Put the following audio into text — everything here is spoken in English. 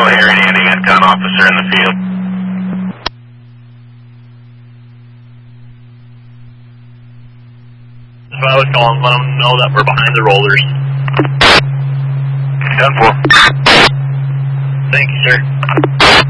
Echo Harry, Andy, Econ officer in the field. That's what I was calling, let them know that we're behind the rollers. 10-4. Thank you, sir.